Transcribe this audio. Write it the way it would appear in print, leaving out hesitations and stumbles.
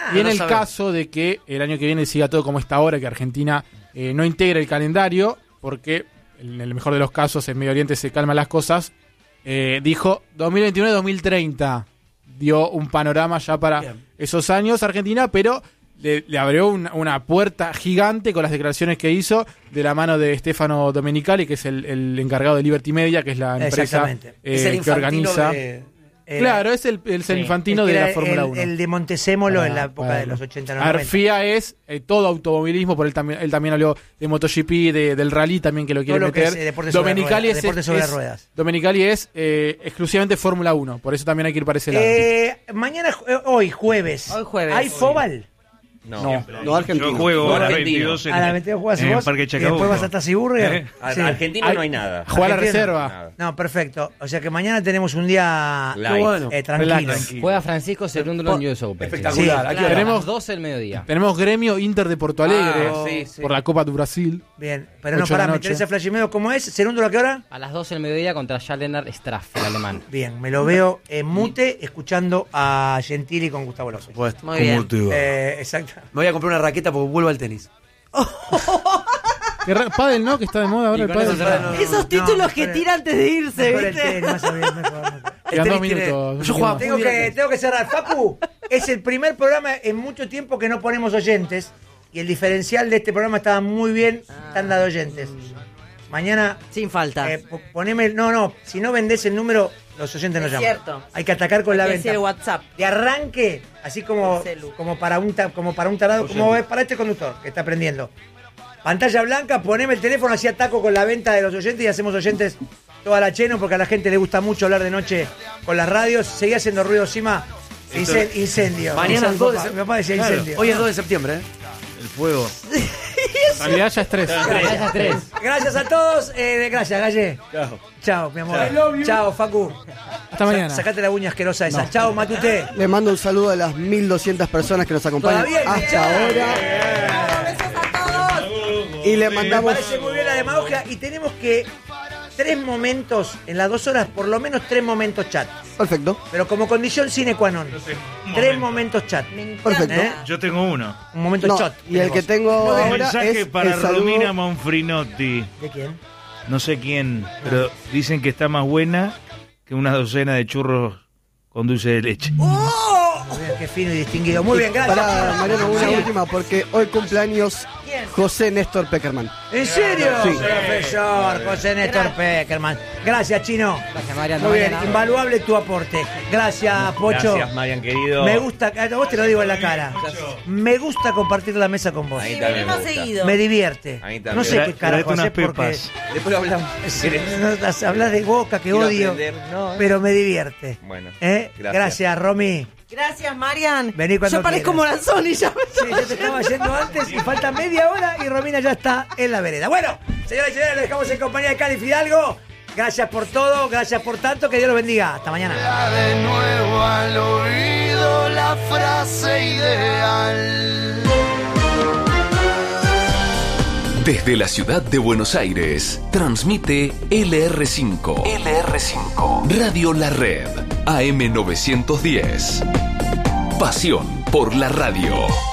Y en el caso de que el año que viene siga todo como está ahora, que Argentina no integre el calendario, porque en el mejor de los casos en Medio Oriente se calman las cosas, dijo 2021-2030. Dio un panorama ya para esos años Argentina, pero le abrió una puerta gigante con las declaraciones que hizo de la mano de Stefano Domenicali, que es el encargado de Liberty Media, que es la empresa que organiza... Claro, es el Infantino de la Fórmula 1. El de Montezemolo en la época de los 80-90. Arfia es todo automovilismo, por él también habló de MotoGP, del rally también, que lo quiere meter. Domenicali Domenicali es exclusivamente Fórmula 1, por eso también hay que ir para ese lado. Mañana, hoy jueves. ¿Hay Fóbal? No, Argentina. Yo juego a las 22 a las 22 juegas vos. Parque Chacabuco. Y después vas hasta Ciburria. Sí. Argentina no hay nada. Juega a la reserva. Nada. No, perfecto. O sea que mañana tenemos un día tranquilo. Juega Francisco Cerúndolo en US Open. Espectacular. Sí, Aquí Claro, tenemos a las 12 del mediodía. Tenemos Gremio Inter de Porto Alegre Sí. por la Copa do Brasil. Bien, pero no, pará, me interesa Flash y medio. ¿Cómo es? ¿Cerúndolo a qué hora? A las 12 del mediodía contra Jallenar Straff, el alemán. Bien, me lo veo en mute escuchando a Gentili con Gustavo López. Supuesto. Muy bien. Exacto. Me voy a comprar una raqueta porque vuelvo al tenis. Pádel, ¿no? Que está de moda ahora el pádel. Esos títulos que tira antes de irse, Mejor el ¿viste? tenis, más o menos, mejor. Quedan 2 minutos. Yo jugaba Tengo que cerrar. Facu, es el primer programa en mucho tiempo que no ponemos oyentes. Y el diferencial de este programa estaba muy bien, tanda de oyentes. Mañana... Sin falta. Poneme... No, si no vendés el número, los oyentes no Es llaman. cierto. Hay que atacar con la Hay que venta. decir WhatsApp. De arranque, así como para un tarado, como es para este conductor que está aprendiendo. Pantalla blanca, poneme el teléfono, así ataco con la venta de los oyentes y hacemos oyentes toda la cheno, porque a la gente le gusta mucho hablar de noche con las radios. Seguí haciendo ruido, Sima. Incendio. Mañana Mi 2 papá, de mi papá decía Claro. incendio. Hoy es 2 de septiembre, El fuego. En realidad ya es 3. Gracias a todos. Gracias, Galle. Chao, mi amor. Chao, Facu. Hasta mañana. Sacate la uña asquerosa esa. Chao, Matute. Le mando un saludo a las 1200 personas que nos acompañan hasta ahora. Besos a todos. Y le Me mandamos. parece muy bien la demagogia y tenemos que 3 momentos, en las 2 horas, por lo menos 3 momentos chat. Perfecto. Pero como condición sine qua non. 3 momentos chat. Perfecto. Yo tengo uno. Un momento No, chat. y el que tengo Un ahora mensaje es para el saludo. Romina Monfrinotti. ¿De quién? No sé quién, pero dicen que está más buena que una docena de churros con dulce de leche. Muy bien, qué fino y distinguido. Muy bien, gracias. Para Mariano, una última, porque hoy cumpleaños José Néstor Peckerman. ¿En serio? Sí. Profesor José Néstor Peckerman. Gracias, Chino. Gracias, Mariano. Muy bien, Mañana. invaluable tu aporte. Gracias, Pocho. Gracias, Marian, querido. Me gusta, a vos te lo digo en la cara. Me gusta compartir la mesa con vos. A mí Sí, también venimos me gusta. seguido. Me divierte. A mí también. No sé qué carajo Traete haces unas porque pepas. Después lo hablamos. hablas de Boca que Quiero odio, aprender. No, pero me divierte. Bueno, Gracias, Romy. Gracias, Marian. Vení cuando Yo parezco quieras. Moranzoni ya. Sí, yo te estaba yendo antes y falta media hora y Romina ya está en la vereda. Bueno, señoras y señores, lo dejamos en compañía de Cali Fidalgo. Gracias por todo, gracias por tanto, que Dios los bendiga. Hasta mañana. De nuevo al oído la frase ideal. Desde la ciudad de Buenos Aires, transmite LR5. LR5. Radio La Red. AM 910. Pasión por la radio.